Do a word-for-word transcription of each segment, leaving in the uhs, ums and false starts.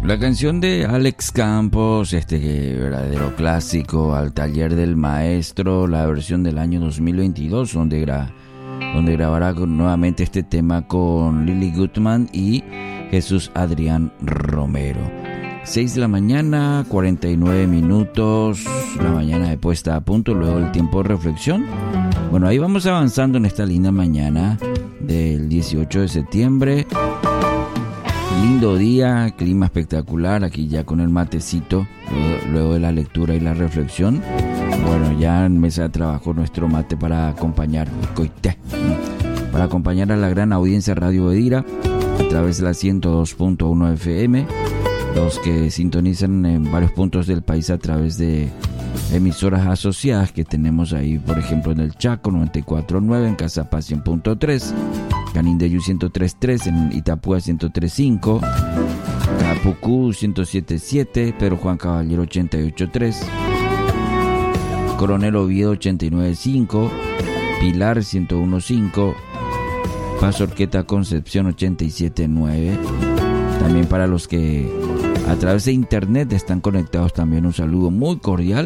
La canción de Alex Campos, este verdadero clásico, Al taller del maestro, la versión del año dos mil veintidós, donde, gra- donde grabará nuevamente este tema con Lily Goodman y Jesús Adrián Romero. seis de la mañana, cuarenta y nueve minutos, la mañana de puesta a punto, luego el tiempo de reflexión. Bueno, ahí vamos avanzando en esta linda mañana del dieciocho de septiembre. Lindo día, clima espectacular, aquí ya con el matecito, luego, luego de la lectura y la reflexión. Bueno, ya en mesa de trabajo nuestro mate para acompañar, coité, para acompañar a la gran audiencia Radio Bedira a través de la ciento dos punto uno F M, los que sintonizan en varios puntos del país a través de emisoras asociadas que tenemos ahí, por ejemplo en el Chaco noventa y cuatro punto nueve, en Cazapá cien punto tres, Canindeyú ciento tres punto tres, en Itapúa ciento tres punto cinco, Capucú ciento siete punto siete, Pedro Juan Caballero ochenta y ocho punto tres, Coronel Oviedo ochenta y nueve punto cinco, Pilar ciento uno punto cinco, Paso Orqueta Concepción ochenta y siete punto nueve. También para los que a través de internet están conectados, también un saludo muy cordial.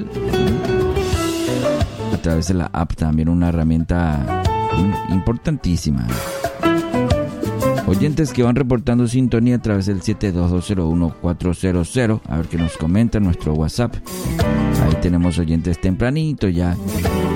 A través de la app, también una herramienta importantísima. Oyentes que van reportando sintonía a través del siete dos dos cero uno cuatro cero cero, a ver qué nos comentan, nuestro WhatsApp. Ahí tenemos oyentes tempranito ya